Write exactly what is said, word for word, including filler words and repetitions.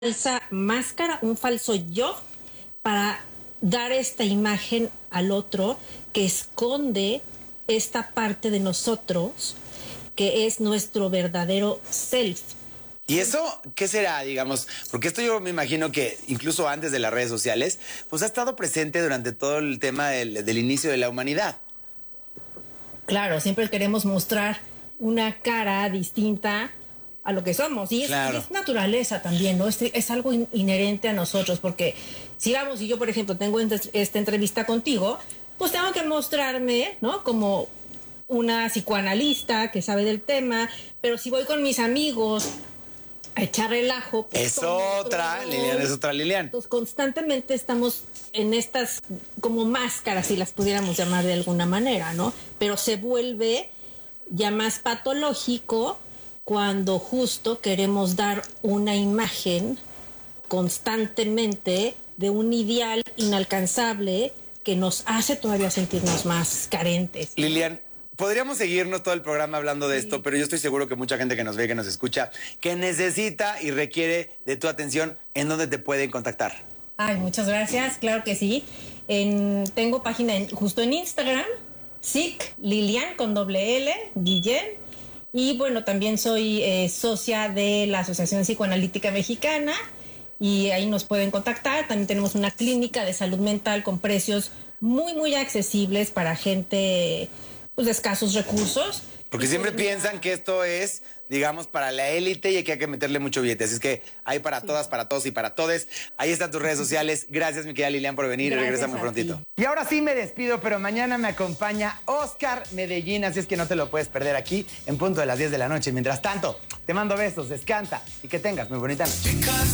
falsa máscara, un falso yo, para dar esta imagen al otro que esconde esta parte de nosotros que es nuestro verdadero self. ¿Y eso qué será, digamos? Porque esto yo me imagino que incluso antes de las redes sociales, pues ha estado presente durante todo el tema del, del inicio de la humanidad. Claro, siempre queremos mostrar una cara distinta a lo que somos. Y es, Claro. y es naturaleza también, ¿no? Es, es algo in, inherente a nosotros, porque si vamos, si yo, por ejemplo, tengo esta entrevista contigo, pues tengo que mostrarme, ¿no? Como una psicoanalista que sabe del tema, pero si voy con mis amigos a echar relajo... Pues es otra, Lilian, es otra Lilian. Entonces, constantemente estamos en estas como máscaras, si las pudiéramos llamar de alguna manera, ¿no? Pero se vuelve ya más patológico cuando justo queremos dar una imagen constantemente de un ideal inalcanzable que nos hace todavía sentirnos más carentes. Lilian, podríamos seguirnos todo el programa hablando de sí. esto, pero yo estoy seguro que mucha gente que nos ve, que nos escucha, que necesita y requiere de tu atención, ¿en dónde te pueden contactar? Ay, muchas gracias, claro que sí. En, tengo página en, justo en Instagram, Psic Lilian con doble L, Guillén. Y bueno, también soy eh, socia de la Asociación Psicoanalítica Mexicana y ahí nos pueden contactar. También tenemos una clínica de salud mental con precios muy, muy accesibles para gente pues, de escasos recursos. Porque siempre piensan que esto es, digamos, para la élite y que hay que meterle mucho billete. Así es que hay para sí. todas, para todos y para todes. Ahí están tus redes sociales. Gracias, mi querida Lilian, por venir. Gracias, regresa muy prontito. Ti. Y ahora sí me despido, pero mañana me acompaña Oscar Medellín. Así es que no te lo puedes perder aquí en punto de las diez de la noche. Mientras tanto, te mando besos, descansa y que tengas muy bonita noche.